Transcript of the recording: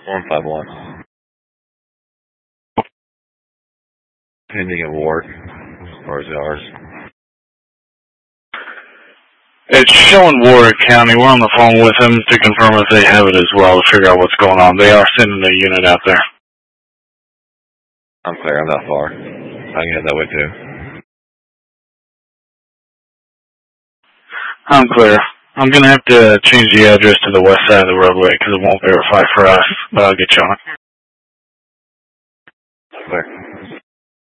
151. Pending at Ward, as far as ours. It's showing Warwick County. We're on the phone with them to confirm if they have it as well, to figure out what's going on. They are sending a unit out there. I'm clear, I'm not far. I can head that way too. I'm clear. I'm going to have to change the address to the west side of the roadway because it won't verify for us, but I'll get you on it. Clear.